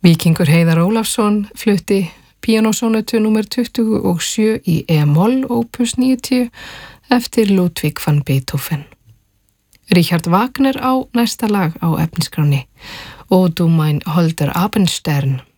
Víkingur Heiðar Ólafsson flutti píanósónötu nr. 27 í e-moll opus 90 eftir Ludwig van Beethoven. Richard Wagner á næsta lag á efnisskráni og Du mein holder Abendstern.